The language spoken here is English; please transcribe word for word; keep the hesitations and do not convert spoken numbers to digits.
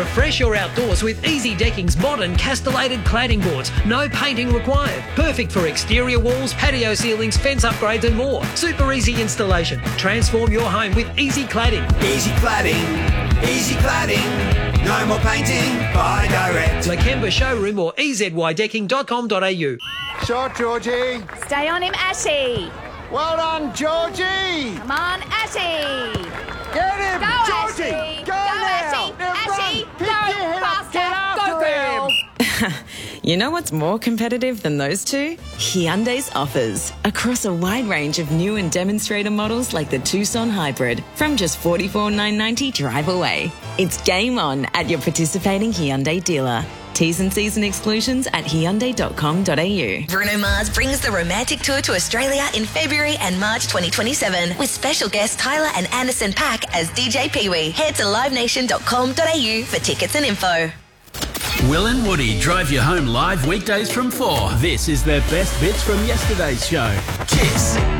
Refresh your outdoors with Easy Decking's modern castellated cladding boards. No painting required. Perfect for exterior walls, patio ceilings, fence upgrades and more. Super easy installation. Transform your home with Easy Cladding. Easy Cladding, Easy Cladding. No more painting, buy direct. Lakemba Showroom or e z y decking dot com dot a u. Shot, Georgie. Stay on him, Ashy. Well done, Georgie. Come on, Ashy. Get him, Go, Georgie. Ashy. Go, Go, now. Ashy. Now Ashy, run. go Pick your head up. Get faster. Go, after him. girl. You know what's more competitive than those two? Hyundai's offers. Across a wide range of new and demonstrator models like the Tucson Hybrid from just forty-four thousand nine hundred ninety dollars drive away. It's game on at your participating Hyundai dealer. T's and C's and exclusions at hyundai dot com dot a u. Bruno Mars brings the romantic tour to Australia in February and March twenty twenty-seven with special guests Tyler and Anderson .Paak as D J Pee-wee. Head to live nation dot com dot a u for tickets and info. Will and Woody drive you home live weekdays from four. This is their best bits from yesterday's show. Kiss.